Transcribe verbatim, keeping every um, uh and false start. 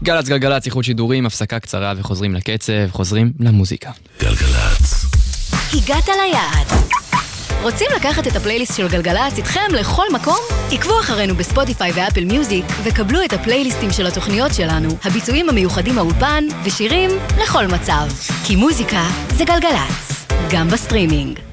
גלץ גלגלץ, איכות שידורים, הפסקה קצרה וחוזרים לקצב, חוזרים למוזיקה. גלגלץ. הגעת ליעד. רוצים לקחת את הפלייליסט של גלגלץ איתכם לכל מקום? עקבו אחרינו בספוטיפיי ואפל מיוזיק וקבלו את הפלייליסטים של התוכניות שלנו, הביצועים המיוחדים מהאולפן ושירים לכל מצב. כי מוזיקה זה גלגלץ, גם בסטרימינג.